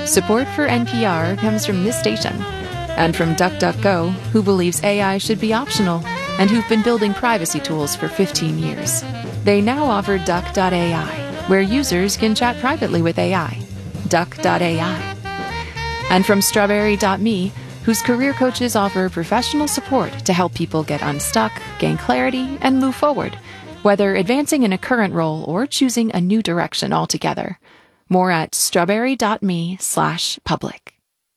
Support for NPR comes from this station and from DuckDuckGo, who believes AI should be optional and who've been building privacy tools for 15 years. They now offer Duck.ai, where users can chat privately with AI. Duck.ai. And from Strawberry.me, whose career coaches offer professional support to help people get unstuck, gain clarity, and move forward, whether advancing in a current role or choosing a new direction altogether. More at strawberry.me/public.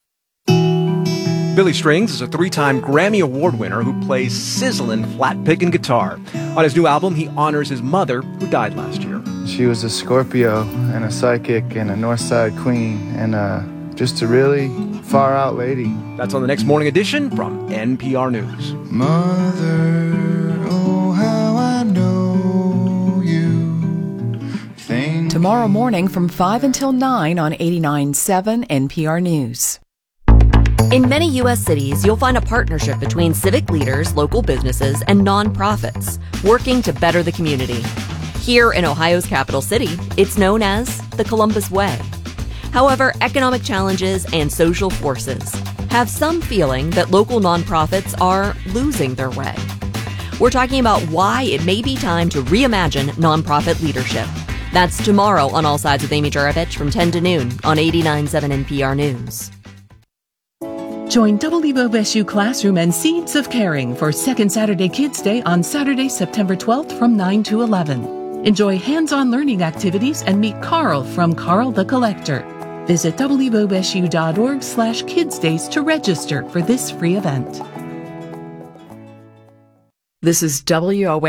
Billy Strings is a 3-time Grammy Award winner who plays sizzling flat picking guitar. On his new album, he honors his mother, who died last year. She was a Scorpio and a psychic and a Northside queen and just a really far-out lady. That's on the next Morning Edition from NPR News. Mother, oh, how I know you. Tomorrow morning from 5 until 9 on 89.7 NPR News. In many U.S. cities, you'll find a partnership between civic leaders, local businesses, and nonprofits working to better the community. Here in Ohio's capital city, it's known as the Columbus Way. However, economic challenges and social forces have some feeling that local nonprofits are losing their way. We're talking about why it may be time to reimagine nonprofit leadership. That's tomorrow on All Sides with Amy Juravich from 10 to noon on 89.7 NPR News. Join WOSU Classroom and Seeds of Caring for Second Saturday Kids Day on Saturday, September 12th from 9 to 11. Enjoy hands-on learning activities and meet Carl from Carl the Collector. Visit wosu.org/kidsdays to register for this free event. This is WOSU.